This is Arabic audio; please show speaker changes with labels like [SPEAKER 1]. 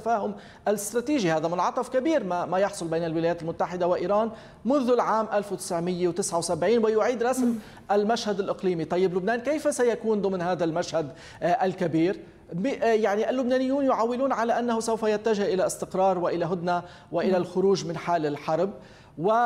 [SPEAKER 1] التفاهم الاستراتيجي. هذا منعطف كبير ما يحصل بين الولايات المتحدة وإيران منذ العام 1979 ويعيد رسم المشهد الإقليمي. طيب لبنان كيف سيكون ضمن هذا المشهد الكبير؟ يعني اللبنانيون يعولون على أنه سوف يتجه إلى استقرار وإلى هدنة وإلى الخروج من حال الحرب.